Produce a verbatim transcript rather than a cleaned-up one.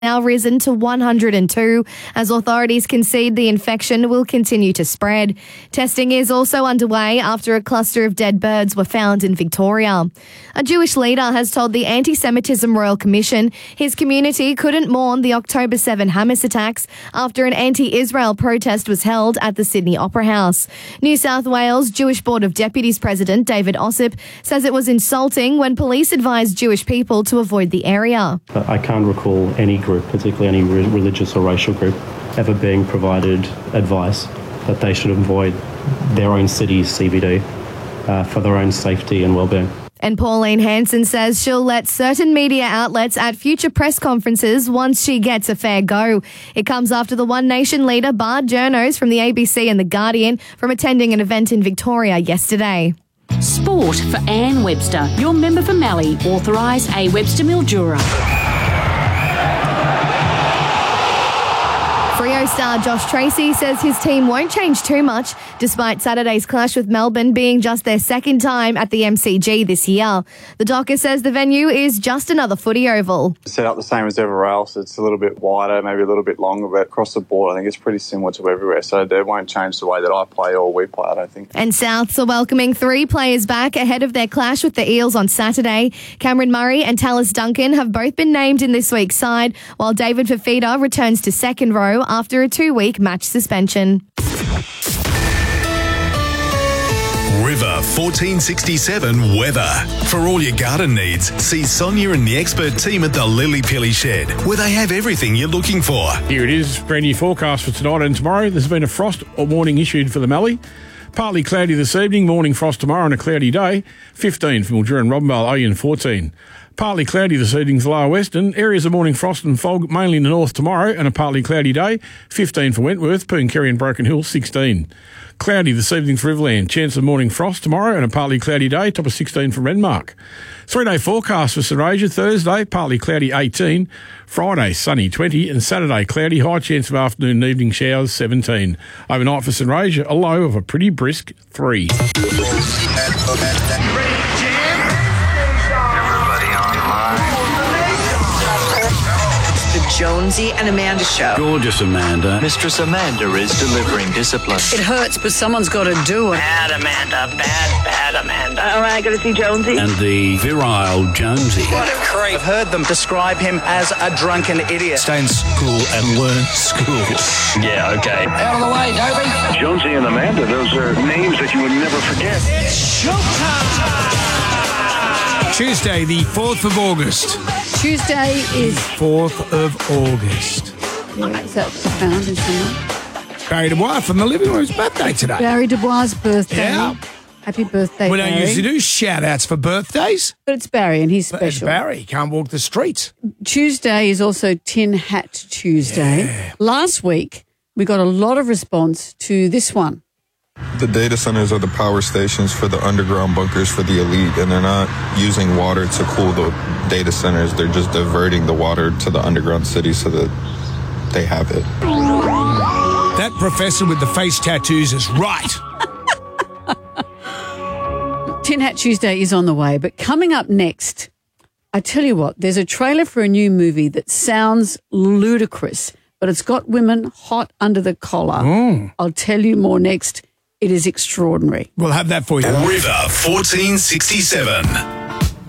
now risen to one hundred two as authorities concede the infection will continue to spread. Testing is also underway after a cluster of dead birds were found in Victoria. A Jewish leader has told the Anti-Semitism Royal Commission his community couldn't mourn the October seventh Hamas attacks after an anti-Israel protest was held at the Sydney Opera House. New South Wales Jewish Board of Deputies President David Ossip says it was insulting when police advised Jewish people to avoid the area. I can't recall any group, particularly any re- religious or racial group, ever being provided advice that they should avoid their own city's C B D uh, for their own safety and well-being. And Pauline Hanson says she'll let certain media outlets at future press conferences once she gets a fair go. It comes after the One Nation leader barred journos from the A B C and The Guardian from attending an event in Victoria yesterday. Sport for Anne Webster, your member for Mallee, authorised A Webster Mildura. Freo star Josh Tracy says his team won't change too much despite Saturday's clash with Melbourne being just their second time at the M C G this year. The Docker says the venue is just another footy oval. Set up the same as everywhere else. It's a little bit wider, maybe a little bit longer, but across the board I think it's pretty similar to everywhere. So they won't change the way that I play or we play, I don't think. And Souths are welcoming three players back ahead of their clash with the Eels on Saturday. Cameron Murray and Tallis Duncan have both been named in this week's side, while David Fifita returns to second row after a two-week match suspension. River fourteen sixty-seven weather. For all your garden needs, see Sonia and the expert team at the Lily Pilly Shed, where they have everything you're looking for. Here it is, brand new forecast for tonight and tomorrow. There's been a frost warning issued for the Mallee. Partly cloudy this evening, morning frost tomorrow and a cloudy day. fifteen for Mildura and Robinvale, Oyen fourteen. Partly cloudy this evening for Lower Western. Areas of morning frost and fog, mainly in the north tomorrow, and a partly cloudy day. fifteen for Wentworth, Pooncarie and Broken Hill, sixteen. Cloudy this evening for Riverland. Chance of morning frost tomorrow and a partly cloudy day, top of sixteen for Renmark. Three-day forecast for St Asia. Thursday, partly cloudy, eighteen. Friday, sunny, twenty. And Saturday, cloudy, high chance of afternoon and evening showers, seventeen. Overnight for St Asia, a low of a pretty brisk three. Jonesy and Amanda Show. Gorgeous Amanda. Mistress Amanda is delivering discipline. It hurts, but someone's got to do it. Bad Amanda, bad, bad Amanda. All right, got to see Jonesy. And the virile Jonesy. What a creep. I've heard them describe him as a drunken idiot. Stay in school and learn school. Yeah, okay. Out of the way, Toby. Jonesy and Amanda, those are names that you would never forget. It's showtime! Tuesday, the fourth of August. Tuesday is... fourth of August. Yeah, is that found in somewhere? Barry Dubois from the Living Room's birthday today. Barry Dubois' birthday. Yeah. Happy birthday, We Barry. don't usually do shout-outs for birthdays. But it's Barry and he's But it's special. Barry. He can't walk the streets. Tuesday is also Tin Hat Tuesday. Yeah. Last week, we got a lot of response to this one. The data centers are the power stations for the underground bunkers for the elite, and they're not using water to cool the data centers. They're just diverting the water to the underground city so that they have it. That professor with the face tattoos is right. Tin Hat Tuesday is on the way, but coming up next, I tell you what, there's a trailer for a new movie that sounds ludicrous, but it's got women hot under the collar. Mm. I'll tell you more next. It is extraordinary. We'll have that for you. River fourteen sixty-seven.